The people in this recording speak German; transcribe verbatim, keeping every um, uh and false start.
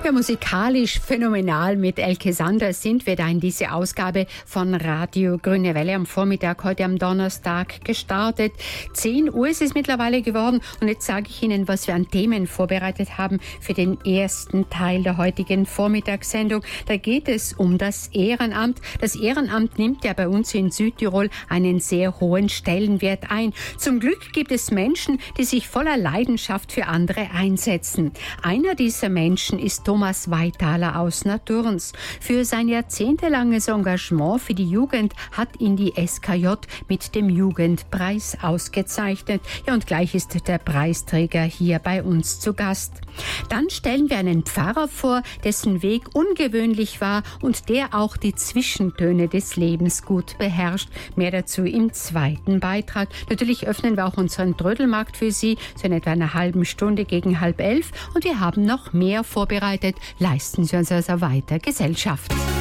Ja, musikalisch phänomenal mit Elke Sander sind wir da in diese Ausgabe von Radio Grüne Welle am Vormittag, heute am Donnerstag gestartet. zehn Uhr ist es mittlerweile geworden und jetzt sage ich Ihnen, was wir an Themen vorbereitet haben für den ersten Teil der heutigen Vormittagssendung. Da geht es um das Ehrenamt. Das Ehrenamt nimmt ja bei uns in Südtirol einen sehr hohen Stellenwert ein. Zum Glück gibt es Menschen, die sich voller Leidenschaft für andere einsetzen. Einer dieser Menschen ist Thomas Weithaler aus Naturns. Für sein jahrzehntelanges Engagement für die Jugend hat ihn die S K J mit dem Jugendpreis ausgezeichnet. Ja, und gleich ist der Preisträger hier bei uns zu Gast. Dann stellen wir einen Pfarrer vor, dessen Weg ungewöhnlich war und der auch die Zwischentöne des Lebens gut beherrscht. Mehr dazu im zweiten Beitrag. Natürlich öffnen wir auch unseren Trödelmarkt für Sie, so in etwa einer halben Stunde gegen halb elf. Und wir haben noch mehr vorbereitet. Leisten Sie uns also weiter Gesellschaft.